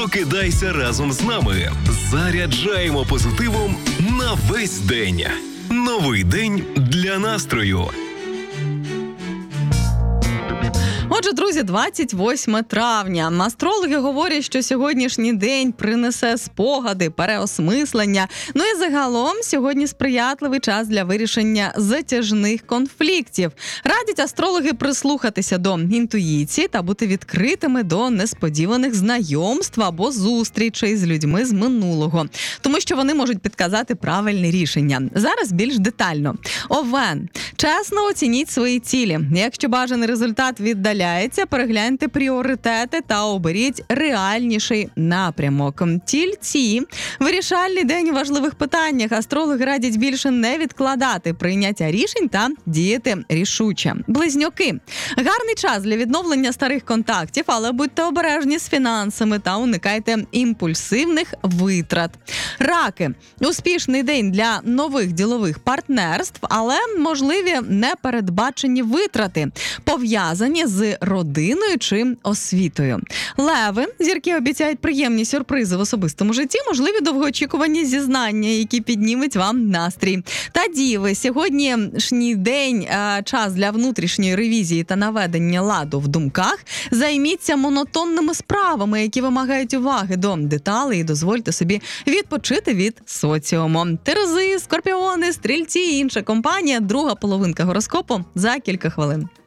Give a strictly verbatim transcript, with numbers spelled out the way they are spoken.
Прокидайся разом з нами. Заряджаємо позитивом на весь день. Новий день для настрою. Отже, друзі, двадцять восьме травня. Астрологи говорять, що сьогоднішній день принесе спогади, переосмислення. Ну і загалом сьогодні сприятливий час для вирішення затяжних конфліктів. Радять астрологи прислухатися до інтуїції та бути відкритими до несподіваних знайомств або зустрічей з людьми з минулого. Тому що вони можуть підказати правильне рішення. Зараз більш детально. Овен. Чесно оцініть свої цілі. Якщо бажаний результат віддаляється, перегляньте пріоритети та оберіть реальніший напрямок. Тільці. Вирішальний день у важливих питаннях. Астрологи радять більше не відкладати прийняття рішень та діяти рішуче. Близнюки. Гарний час для відновлення старих контактів, але будьте обережні з фінансами та уникайте імпульсивних витрат. Раки. Успішний день для нових ділових партнерств, але можливі непередбачені витрати, пов'язані з родиною чи освітою. Леви. Зірки обіцяють приємні сюрпризи в особистому житті, можливі довгоочікувані зізнання, які піднімуть вам настрій. Та діви. Сьогоднішній день – час для внутрішньої ревізії та наведення ладу в думках. Займіться монотонними справами, які вимагають уваги до деталей, і дозвольте собі відпочити від соціуму. Терези, скорпіони, стрільці і інша компанія. Друга половинка гороскопу за кілька хвилин.